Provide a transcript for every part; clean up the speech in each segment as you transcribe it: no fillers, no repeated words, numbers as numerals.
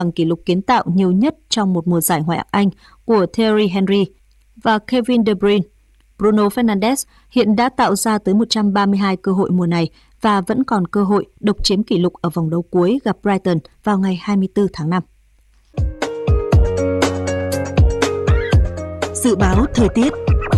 bằng kỷ lục kiến tạo nhiều nhất trong một mùa giải Ngoại hạng Anh của Thierry Henry và Kevin De Bruyne. Bruno Fernandes hiện đã tạo ra tới 132 cơ hội mùa này và vẫn còn cơ hội độc chiếm kỷ lục ở vòng đấu cuối gặp Brighton vào ngày 24 tháng 5. Dự báo thời tiết.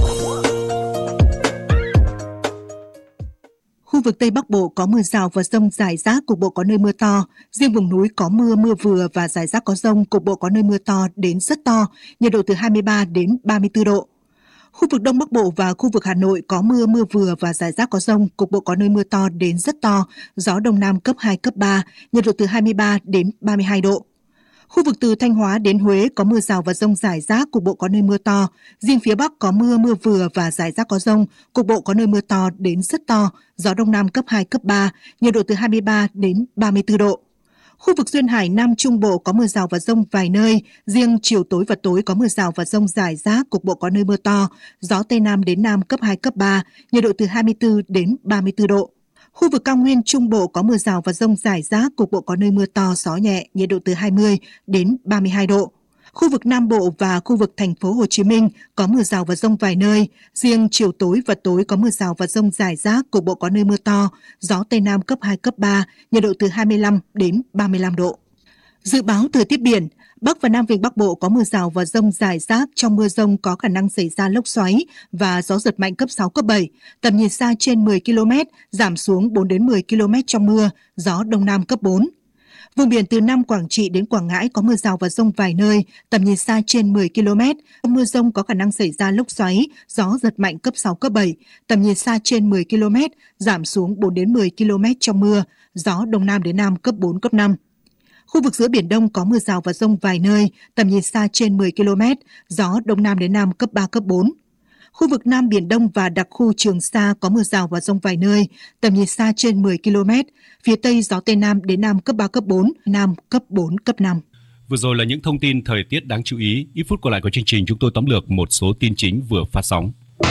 Khu vực Tây Bắc Bộ có mưa rào và dông rải rác, cục bộ có nơi mưa to. Riêng vùng núi có mưa, mưa vừa và rải rác có dông, cục bộ có nơi mưa to đến rất to, nhiệt độ từ 23 đến 34 độ. Khu vực Đông Bắc Bộ và khu vực Hà Nội có mưa, mưa vừa và rải rác có dông, cục bộ có nơi mưa to đến rất to, gió Đông Nam cấp 2, cấp 3, nhiệt độ từ 23 đến 32 độ. Khu vực từ Thanh Hóa đến Huế có mưa rào và dông rải rác, cục bộ có nơi mưa to. Riêng phía Bắc có mưa, mưa vừa và rải rác có dông, cục bộ có nơi mưa to đến rất to, gió Đông Nam cấp 2, cấp 3, nhiệt độ từ 23 đến 34 độ. Khu vực Duyên Hải Nam Trung Bộ có mưa rào và dông vài nơi, riêng chiều tối và tối có mưa rào và dông rải rác, cục bộ có nơi mưa to, gió Tây Nam đến Nam cấp 2, cấp 3, nhiệt độ từ 24 đến 34 độ. Khu vực Cao Nguyên Trung Bộ có mưa rào và dông rải rác, cục bộ có nơi mưa to, gió nhẹ, nhiệt độ từ 20 đến 32 độ. Khu vực Nam Bộ và khu vực thành phố Hồ Chí Minh có mưa rào và dông vài nơi, riêng chiều tối và tối có mưa rào và dông rải rác, cục bộ có nơi mưa to, gió Tây Nam cấp 2, cấp 3, nhiệt độ từ 25 đến 35 độ. Dự báo thời tiết biển, Bắc và Nam Vịnh Bắc Bộ có mưa rào và dông rải rác, trong mưa dông có khả năng xảy ra lốc xoáy và gió giật mạnh cấp 6, cấp 7, tầm nhìn xa trên 10 km, giảm xuống 4 đến 10 km trong mưa, gió Đông Nam cấp 4. Vùng biển từ Nam Quảng Trị đến Quảng Ngãi có mưa rào và dông vài nơi, tầm nhìn xa trên 10 km. Trong mưa dông có khả năng xảy ra lốc xoáy, gió giật mạnh cấp 6, cấp 7, tầm nhìn xa trên 10 km, giảm xuống 4 đến 10 km trong mưa, gió Đông Nam đến Nam cấp 4, cấp 5. Khu vực giữa Biển Đông có mưa rào và dông vài nơi, tầm nhìn xa trên 10 km, gió Đông Nam đến Nam cấp 3, cấp 4. Khu vực Nam Biển Đông và đặc khu Trường Sa có mưa rào và dông vài nơi, tầm nhìn xa trên 10 km. Phía Tây gió Tây Nam đến Nam cấp 3, cấp 4, Nam cấp 4, cấp 5. Vừa rồi là những thông tin thời tiết đáng chú ý. Ít phút còn lại của chương trình chúng tôi tóm lược một số tin chính vừa phát sóng.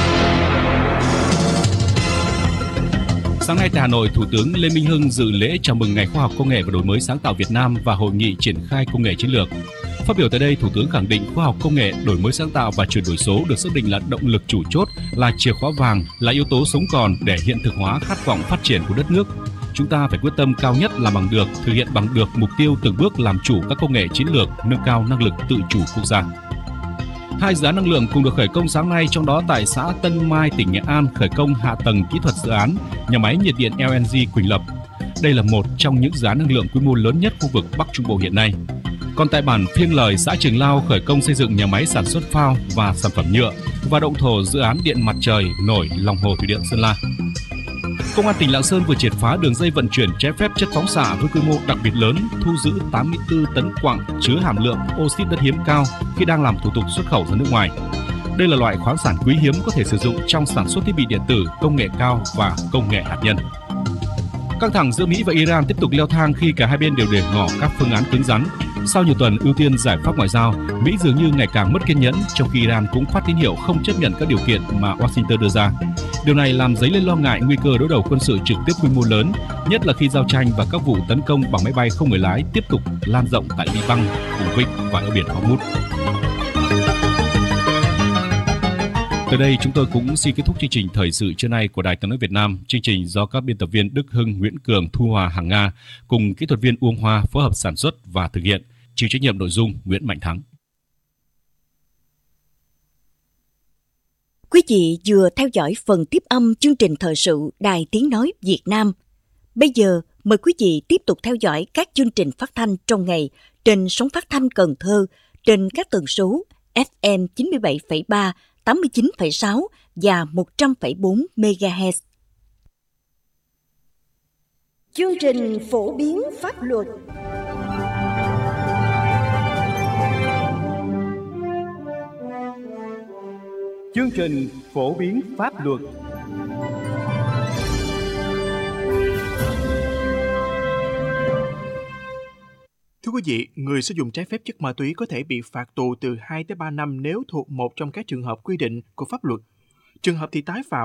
Sáng nay tại Hà Nội, Thủ tướng Lê Minh Hưng dự lễ chào mừng Ngày Khoa học Công nghệ và Đổi mới sáng tạo Việt Nam và Hội nghị triển khai công nghệ chiến lược. Phát biểu tại đây, Thủ tướng khẳng định khoa học công nghệ, đổi mới sáng tạo và chuyển đổi số được xác định là động lực chủ chốt, là chìa khóa vàng, là yếu tố sống còn để hiện thực hóa khát vọng phát triển của đất nước. Chúng ta phải quyết tâm cao nhất làm bằng được, thực hiện bằng được mục tiêu từng bước làm chủ các công nghệ chiến lược, nâng cao năng lực tự chủ quốc gia. 2 dự án năng lượng cùng được khởi công sáng nay, trong đó tại xã Tân Mai, tỉnh Nghệ An khởi công hạ tầng kỹ thuật dự án nhà máy nhiệt điện LNG Quỳnh Lập. Đây là một trong những dự án năng lượng quy mô lớn nhất khu vực Bắc Trung Bộ hiện nay. Còn tại bản Phiêng Lời, xã Trường Lao khởi công xây dựng nhà máy sản xuất phao và sản phẩm nhựa và động thổ dự án điện mặt trời nổi lòng hồ thủy điện Sơn La. Công an tỉnh Lạng Sơn vừa triệt phá đường dây vận chuyển trái phép chất phóng xạ với quy mô đặc biệt lớn, thu giữ 84 tấn quặng chứa hàm lượng oxit đất hiếm cao khi đang làm thủ tục xuất khẩu ra nước ngoài. Đây là loại khoáng sản quý hiếm có thể sử dụng trong sản xuất thiết bị điện tử, công nghệ cao và công nghệ hạt nhân. Căng thẳng giữa Mỹ và Iran tiếp tục leo thang khi cả hai bên đều để ngỏ các phương án cứng rắn. Sau nhiều tuần ưu tiên giải pháp ngoại giao, Mỹ dường như ngày càng mất kiên nhẫn, trong khi Iran cũng phát tín hiệu không chấp nhận các điều kiện mà Washington đưa ra. Điều này làm dấy lên lo ngại nguy cơ đối đầu quân sự trực tiếp quy mô lớn, nhất là khi giao tranh và các vụ tấn công bằng máy bay không người lái tiếp tục lan rộng tại Liban, vùng Vịnh và ở biển Hormuz. Tới đây chúng tôi cũng xin kết thúc chương trình thời sự trưa nay của Đài Tiếng nói Việt Nam. Chương trình do các biên tập viên Đức Hưng, Nguyễn Cường, Thu Hòa, Hằng Nga cùng kỹ thuật viên Uông Hoa phối hợp sản xuất và thực hiện. Chịu trách nhiệm nội dung Nguyễn Mạnh Thắng. Quý vị vừa theo dõi phần tiếp âm chương trình thời sự Đài Tiếng nói Việt Nam. Bây giờ mời quý vị tiếp tục theo dõi các chương trình phát thanh trong ngày trên sóng phát thanh Cần Thơ trên các tần số FM 97,3, 89,6 và 100,4 MHz. Chương trình phổ biến pháp luật. Chương trình phổ biến pháp luật. Thưa quý vị, người sử dụng trái phép chất ma túy có thể bị phạt tù từ 2 tới 3 năm nếu thuộc một trong các trường hợp quy định của pháp luật. Trường hợp thì tái phạm